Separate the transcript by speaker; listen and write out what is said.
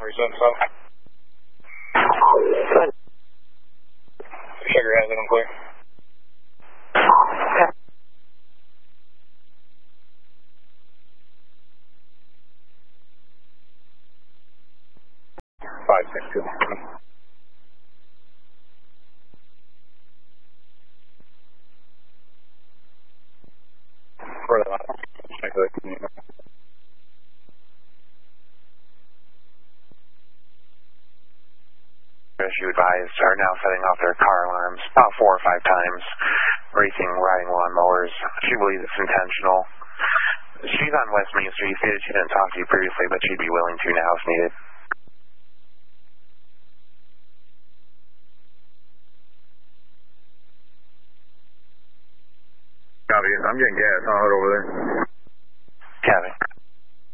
Speaker 1: 377. Sugar has it, I'm clear.
Speaker 2: Okay.
Speaker 1: 562. For the last one.
Speaker 3: As you advised, are now setting off their car alarms about 4 or 5 times, racing, riding lawnmowers. She believes it's intentional. She's on West Main Street. She stated she didn't talk to you previously, but she'd be willing to now if needed.
Speaker 1: Copy. I'm getting gas on it over there.
Speaker 3: Copy.